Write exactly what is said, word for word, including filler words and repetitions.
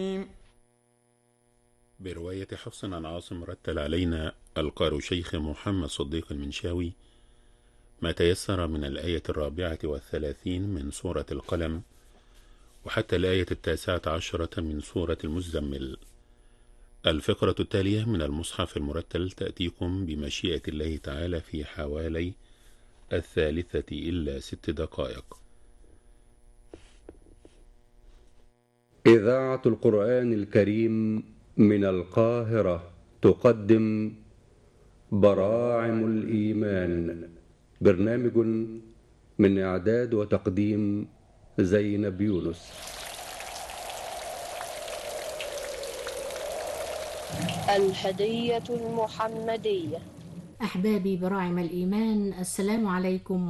برواية حفص عن عاصم رتل علينا القارئ شيخ محمد صديق المنشاوي ما تيسر من الآية الرابعة والثلاثين من سورة القلم وحتى الآية التاسعة عشرة من سورة المزمل. الفقرة التالية من المصحف المرتل تأتيكم بمشيئة الله تعالى في حوالي الثالثة إلا ست دقائق. إذاعة القرآن الكريم من القاهرة تقدم براعم الإيمان، برنامج من إعداد وتقديم زينب يونس. الهدية المحمدية. أحبابي براعم الإيمان، السلام عليكم